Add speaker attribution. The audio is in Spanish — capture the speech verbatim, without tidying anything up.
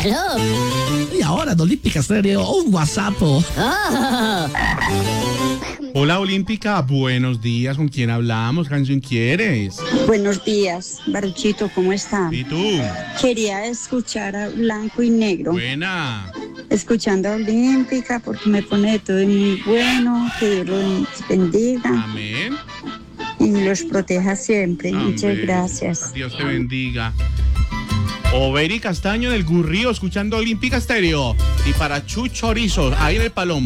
Speaker 1: Aló.
Speaker 2: Y ahora en Olímpica Estéreo, un WhatsApp. Oh.
Speaker 3: Hola Olímpica, buenos días. ¿Con quién hablamos? ¿Qué canción quieres?
Speaker 4: Buenos días, Baruchito, ¿cómo está?
Speaker 3: ¿Y tú?
Speaker 4: Quería escuchar a Blanco y Negro.
Speaker 3: Buena.
Speaker 4: Escuchando a Olímpica porque me pone todo muy bueno, que Dios los bendiga.
Speaker 3: Amén.
Speaker 4: Y los proteja siempre.
Speaker 3: Amén.
Speaker 4: Muchas gracias.
Speaker 3: Dios te bendiga. Overi Castaño del Gurrío, escuchando Olímpica Estéreo. Y para Chucho Chorizo, ahí en el Palomo.